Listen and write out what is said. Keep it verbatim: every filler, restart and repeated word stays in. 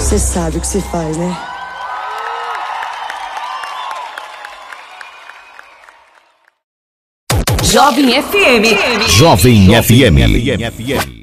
Você sabe o que se faz, né? Jovem F M. Jovem F M.